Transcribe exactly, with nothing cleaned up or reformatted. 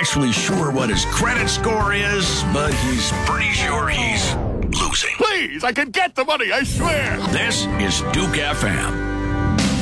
actually sure what his credit score is, but he's pretty sure he's losing. Please, I can get the money, I swear. This is Duke F M.